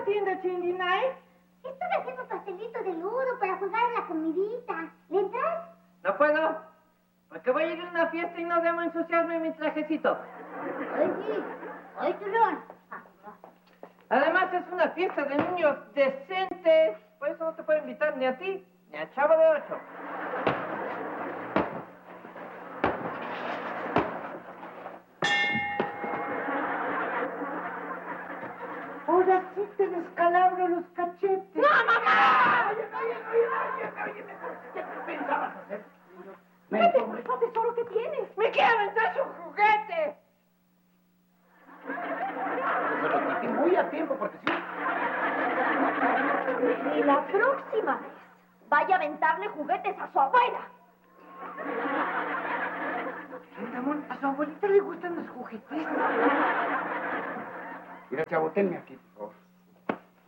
haciendo, Chinginay? Estoy haciendo pastelitos de ludo para jugar a la comidita. ¿Le entras? No puedo, porque voy a ir a una fiesta y no debo ensuciarme mi trajecito. Ay, sí. Ay, turrón. Además, es una fiesta de niños decentes. Por eso no te puedo invitar ni a ti, ni a Chavo de 8. Ahora sí te descalabro los cachetes. ¡No, mamá! Óyeme. ¿Qué pensabas hacer? ¿Qué te pasa, tesoro? ¿Qué tienes? ¡Me quiere aventar su juguete! Se lo quité muy a tiempo porque sí. Y la próxima vez vaya a aventarle juguetes a su abuela. Ramón, a su abuelita le gustan los juguetes. Mira, Chavo, tenme aquí, por favor.